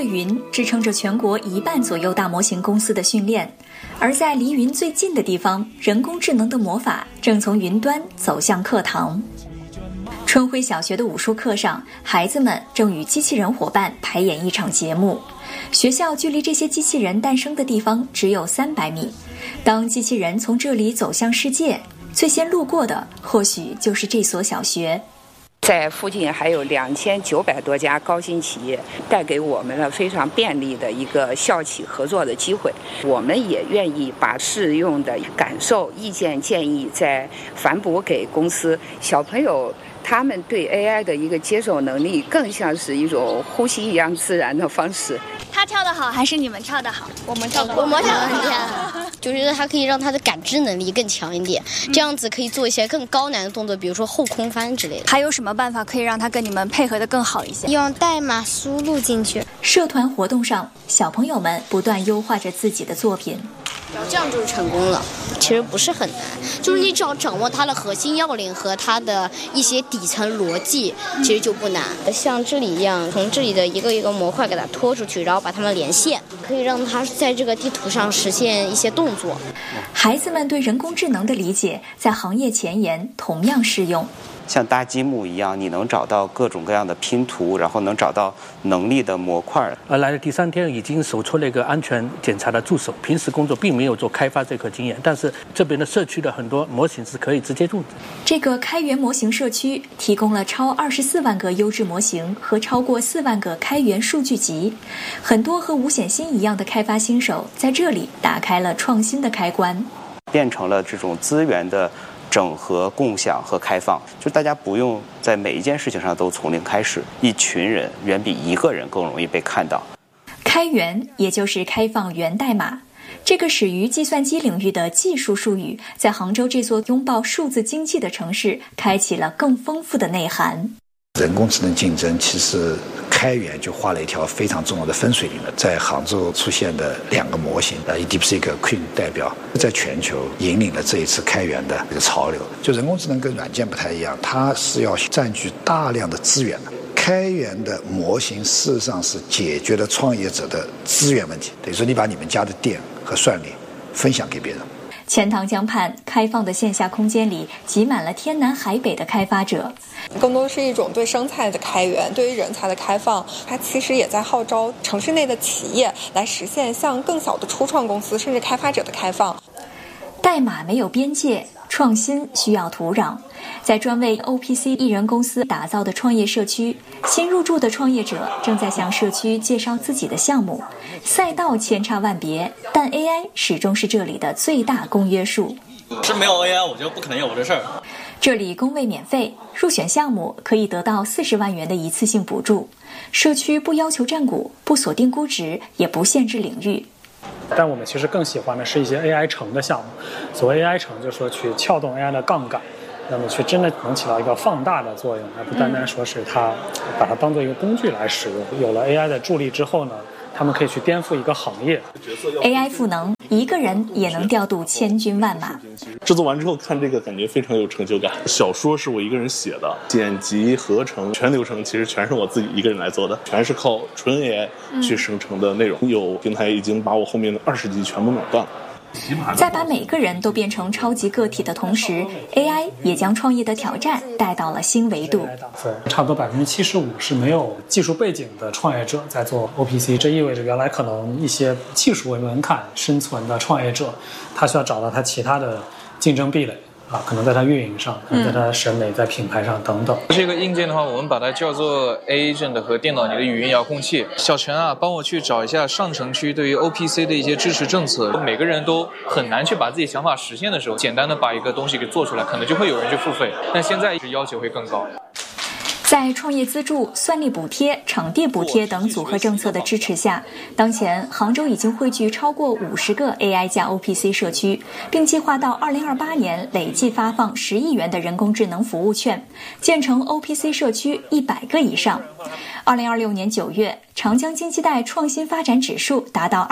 云支撑着全国1半左右大模型公司的训练，而在离云最近的地方，人工智能的魔法正从云端走向课堂。春晖小学的武术课上，孩子们正与机器人伙伴排演一场节目。学校距离这些机器人诞生的地方只有300米。当机器人从这里走向世界，最先路过的或许就是这所小学。 在附近还有2900多家高新企业，带给我们了非常便利的一个校企合作的机会。我们也愿意把适用的感受、意见、建议再反哺给公司。小朋友他们对 AI 的一个接受能力，更像是一种呼吸一样自然的方式。 他跳得好还是你们跳得好？ 我们跳得很厉害，就是它可以让他的感知能力更强一点，这样子可以做一些更高难的动作，比如说后空翻之类的。 还有什么办法可以让他跟你们配合得更好一些？ 用代码输入进去。 社团活动上，小朋友们不断优化着自己的作品。 这样就是成功了。其实不是很难，就是你只要掌握它的核心要领和它的一些底层逻辑，其实就不难。像这里一样，从这里的一个一个模块给它拖出去，然后把它们连线，可以让它在这个地图上实现一些动作。 孩子们对人工智能的理解在行业前沿同样适用。 像搭积木一样，你能找到各种各样的拼图，然后能找到能力的模块。 来的第3天已经手出了一个安全检查的助手，平时工作并没有做开发这块经验，但是这边的社区的很多模型是可以直接用的。 这个开源模型社区提供了超24万个优质模型和超过4万个开源数据集，很多和吴显新一样的开发新手在这里打开了创新的开关， 变成了这种资源的整合、共享和开放，就大家不用在每一件事情上都从零开始，一群人远比一个人更容易被看到。 开源也就是开放源代码，这个始于计算机领域的技术术语，在杭州这座拥抱数字经济的城市，开启了更丰富的内涵。 人工智能竞争其实开源就画了一条非常重要的分水岭了。在杭州出现的2个模型，DeepSeek Queen 代表，在全球引领了这一次开源的这个潮流。就人工智能跟软件不太一样，它是要占据大量的资源的。开源的模型事实上是解决了创业者的资源问题，等于说你把你们家的电和算力分享给别人。 钱塘江畔开放的线下空间里挤满了天南海北的开发者， 更多是一种对生态的开源，对于人才的开放。它其实也在号召城市内的企业来实现向更小的初创公司甚至开发者的开放。 代码没有边界，创新需要土壤。在专为 OPC 艺人公司打造的创业社区，新入驻的创业者正在向社区介绍自己的项目。赛道千差万别，但 AI 始终是这里的最大公约数。 是没有 AI， 我觉得不可能有这事儿。 这里工位免费，入选项目可以得到40万元的一次性补助。社区不要求占股，不锁定估值，也不限制领域。 但我们其实更喜欢的是一些 AI 城的项目。所谓 AI 城，就是说去撬动 AI 的杠杆，那么去真的能起到一个放大的作用，而不单单说是它把它当做一个工具来使用。有了 AI 的助力之后呢，他们可以去颠覆一个行业。 AI 赋能，一个人也能调度千军万马。 制作完之后看这个感觉非常有成就感。小说是我一个人写的，剪辑合成全流程其实全是我自己一个人来做的，全是靠纯 AI 去生成的内容。有平台已经把我后面的20集全部垄断了。 在把每个人都变成超级个体的同时， AI 也将创业的挑战带到了新维度。 差不多75%是没有技术背景的创业者在做 OPC， 这意味着原来可能一些技术为门槛生存的创业者，他需要找到他其他的竞争壁垒。可能在它运营上，可能在它审美、在品牌上等等。 这个硬件的话，我们把它叫做 Agent 和电脑里的语音遥控器。小陈啊，帮我去找一下上城区对于 OPC 的一些支持政策。每个人都很难去把自己想法实现的时候，简单的把一个东西给做出来，可能就会有人去付费。但现在要求会更高。 在创业资助、算力补贴、场地补贴等组合政策的支持下，当前杭州已经汇聚超过50个 AI 加 OPC 社区，并计划到2028年累计发放10亿元的人工智能服务券，建成 OPC 社区100个以上。2026年9月，长江经济带创新发展指数达到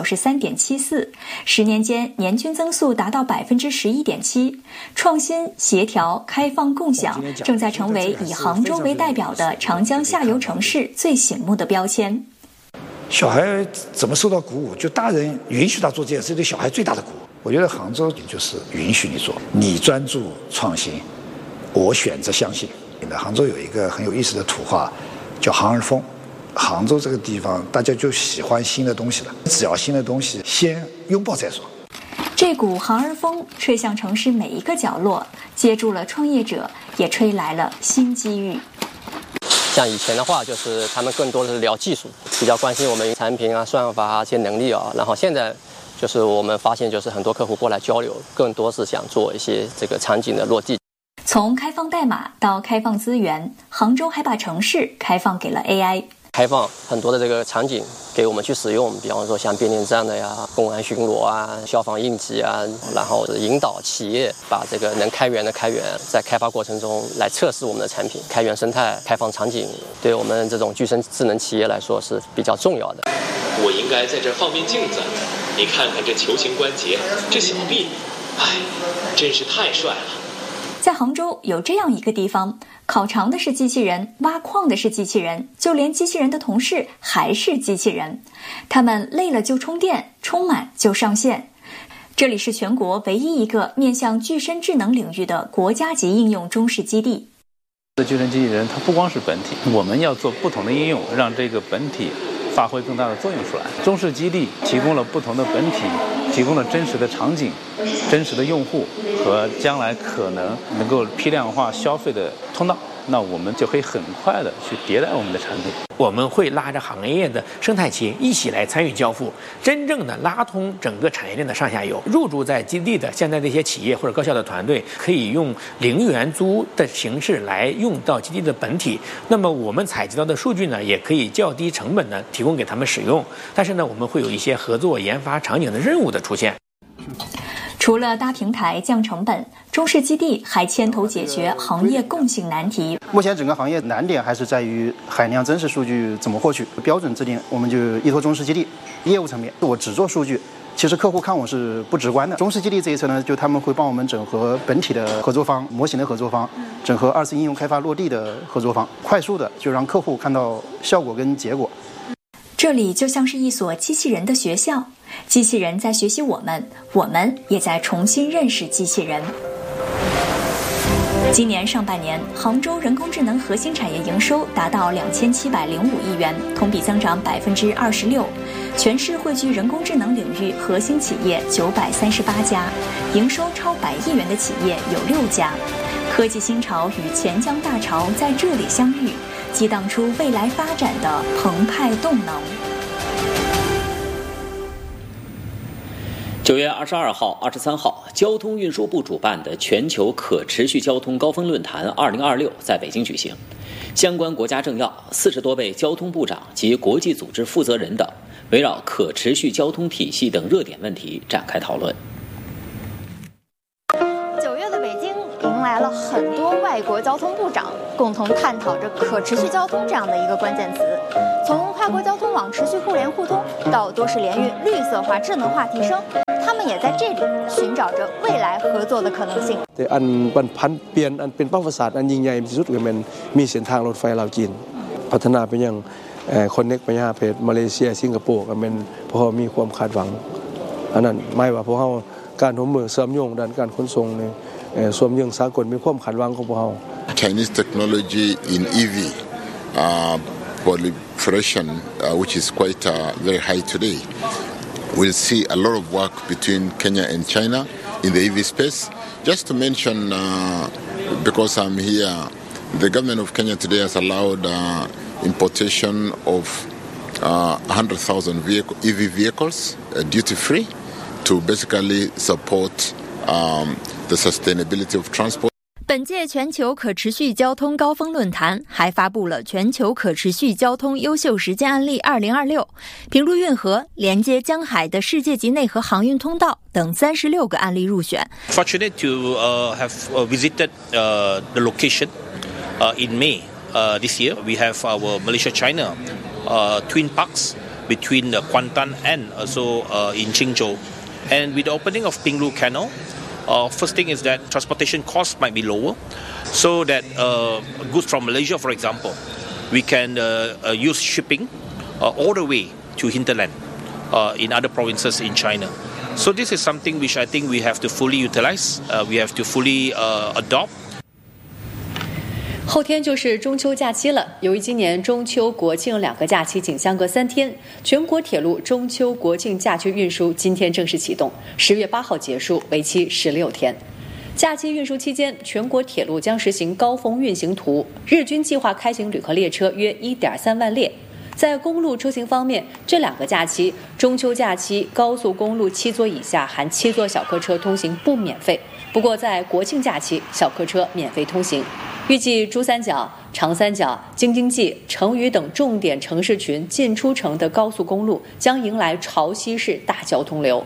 293.74%，10年间年均增速达到11.7%。创新、协调、开放、共享正在成为以杭州为代表的长江下游城市最醒目的标签。 小孩怎么受到鼓舞？就大人允许他做这件事，对小孩最大的鼓舞。我觉得杭州就是允许你做，你专注创新，我选择相信。杭州有一个很有意思的土话，叫杭儿风。杭州这个地方，大家就喜欢新的东西了，只要新的东西，先拥抱再说。 这股杭儿风吹向城市每一个角落，接住了创业者，也吹来了新机遇。 像以前的话，就是他们更多的是聊技术，比较关心我们产品啊、算法啊、这些能力啊。然后现在就是我们发现，就是很多客户过来交流，更多是想做一些这个场景的落地。 从开放代码到开放资源，杭州还把城市开放给了 AI。 开放很多的这个场景给我们去使用，比方说像变电站的呀、公安巡逻啊、消防应急啊，然后引导企业把这个能开源的开源，在开发过程中来测试我们的产品。开源生态、开放场景，对我们这种具身智能企业来说是比较重要的。 我应该在这放面镜子，你看看这球形关节，这小臂，哎，真是太帅了。 在杭州有这样一个地方，烤肠的是机器人，挖矿的是机器人，就连机器人的同事还是机器人。他们累了就充电，充满就上线。这里是全国唯一一个面向具身智能领域的国家级应用中试基地。 具身机器人它不光是本体，我们要做不同的应用，让这个本体发挥更大的作用出来。中试基地提供了不同的本体，提供了真实的场景、真实的用户和将来可能能够批量化消费的通道，那我们就可以很快的去迭代我们的产品。 我们会拉着行业的生态企业一起来参与交付，真正的拉通整个产业链的上下游。入驻在基地的现在这些企业或者高校的团队，可以用零元租的形式来用到基地的本体。那么我们采集到的数据呢，也可以较低成本的提供给他们使用。但是呢，我们会有一些合作研发场景的任务的出现。 除了搭平台降成本，中试基地还牵头解决行业共性难题。 目前整个行业难点还是在于海量真实数据怎么获取，标准制定我们就依托中试基地。业务层面，我只做数据，其实客户看我是不直观的。中试基地这一层呢，就他们会帮我们整合本体的合作方、模型的合作方，整合2次应用开发落地的合作方，快速的就让客户看到效果跟结果。 这里就像是一所机器人的学校，机器人在学习我们，我们也在重新认识机器人。今年上半年，杭州人工智能核心产业营收达到2705亿元，同比增长26%。全市汇聚人工智能领域核心企业938家，营收超100亿元的企业有6家。科技新潮与钱江大潮在这里相遇，激荡出未来发展的澎湃动能。 9月22号、23号，交通运输部主办的全球可持续交通高峰论坛2026在北京举行，相关国家政要、40多位交通部长及国际组织负责人等，围绕可持续交通体系等热点问题展开讨论。 9月的北京迎来了很多外国交通部长，共同探讨着可持续交通这样的一个关键词。从跨国交通网持续互联互通到多式联运、绿色化、智能化提升，他们也在这里寻找着未来合作的可能性。 อันบรรพันเปลี่ยนอันเป็นประวัติศาสตร์อันยิ่งใหญ่ที่สุดก็เป็นมีเส้นทางรถไฟลาวจีนพัฒนาไปยังคอนเนคไปยังประเทศมาเลเซียสิงคโปร์ก็เป็นเพราะมีความคาดหวังอันนั้นไม่ว่าพวกเราการร่วมมือเชื่อมโยงด้านการขนส่งในส่วนยังสากลมีความคาดหวังของพวกเรา Chinese technology in EV proliferation which is quite very high today. We'll see a lot of work between Kenya and China in the EV space. Just to mention, because I'm here, the government of Kenya today has allowed importation of 100,000 EV vehicles duty-free to basically support the sustainability of transport. 本届全球可持续交通高峰论坛还发布了全球可持续交通优秀实践案例2026，平陆运河连接江海的世界级内河航运通道等36个案例入选。 Fortunate to have visited the location in May this year. We have our Malaysia-China twin parks between Kuantan and also in Qingzhou, and with the opening of Pinglu Canal. First thing is that transportation costs might be lower, so that goods from Malaysia, for example, we can use shipping all the way to hinterland in other provinces in China. So this is something which I think we have to fully utilize. We have to fully adopt. 后天就是中秋假期了。由于今年中秋国庆2个假期仅相隔3天，全国铁路中秋国庆假期运输今天正式启动，10月8号结束，为期16天。假期运输期间，全国铁路将实行高峰运行图，日均计划开行旅客列车约1.3万列。在公路出行方面，这2个假期，中秋假期高速公路7座以下含7座小客车通行不免费，不过在国庆假期，小客车免费通行。预计珠三角、长三角、京津冀、成渝等重点城市群进出城的高速公路将迎来潮汐式大交通流。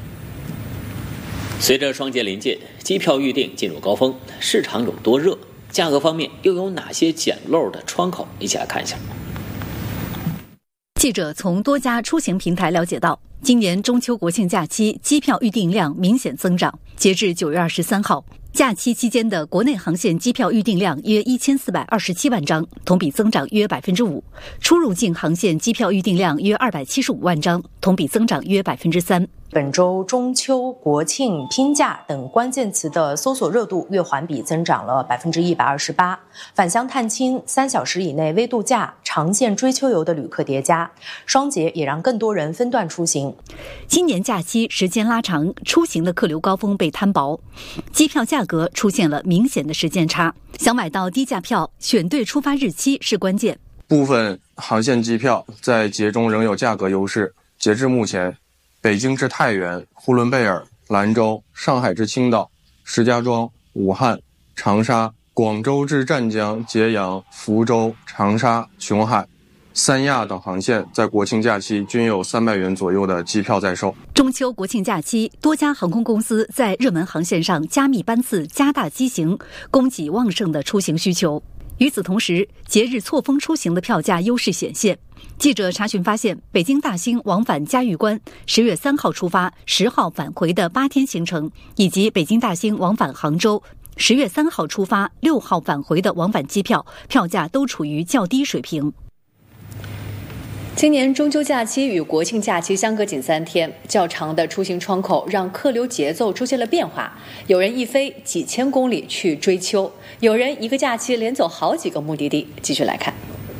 随着双节临近，机票预订进入高峰，市场有多热？价格方面又有哪些捡漏的窗口？一起来看一下。 记者从多家出行平台了解到，今年中秋国庆假期机票预订量明显增长。截至9月23号，假期期间的国内航线机票预订量约1427万张，同比增长约 5%； 出入境航线机票预订量约275万张，同比增长约 3%。 本周中秋、国庆、拼假等关键词的搜索热度月环比增长了 128%， 返乡探亲、3小时以内微度假、长线追秋游的旅客叠加，双节也让更多人分段出行。 今年假期时间拉长，出行的客流高峰被摊薄，机票价格出现了明显的时间差。想买到低价票，选对出发日期是关键。 部分航线机票在节中仍有价格优势。截至目前，北京至太原、呼伦贝尔、兰州、上海至青岛、石家庄、武汉、长沙、广州至湛江、揭阳、福州、长沙、琼海、三亚等航线在国庆假期均有300元左右的机票在售。 中秋国庆假期，多家航空公司在热门航线上加密班次、加大机型，供给旺盛的出行需求。与此同时，节日错峰出行的票价优势显现。记者查询发现，北京大兴往返嘉峪关10月3号出发，10号返回的8天行程，以及北京大兴往返杭州10月3号出发6号返回的往返机票，票价都处于较低水平。 今年中秋假期与国庆假期相隔仅3天，较长的出行窗口让客流节奏出现了变化。有人一飞几千公里去追秋，有人一个假期连走好几个目的地。继续来看。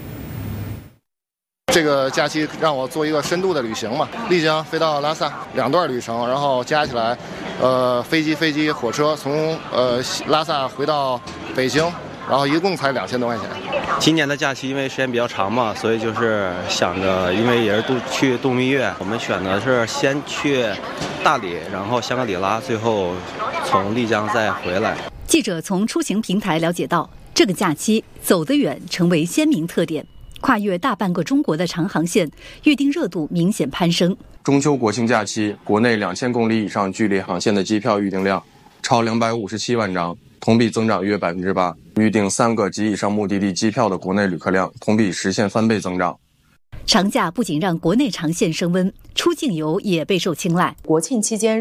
这个假期让我做一个深度的旅行嘛，丽江飞到拉萨2段旅程，然后加起来，飞机、火车从拉萨回到北京，然后一共才2000多块钱。 今年的假期因为时间比较长嘛，所以就是想着，因为也是去度蜜月，我们选的是先去大理，然后香格里拉，最后从丽江再回来。 记者从出行平台了解到，这个假期走得远成为鲜明特点。跨越大半个中国的长航线，预订热度明显攀升。 中秋国庆假期，国内2000公里以上距离航线的机票预订量超257万张，同比增长约 8%。预订3个及以上目的地机票的国内旅客量同比实现翻倍增长。 长假不仅让国内长线升温，出境游也备受青睐。 国庆期间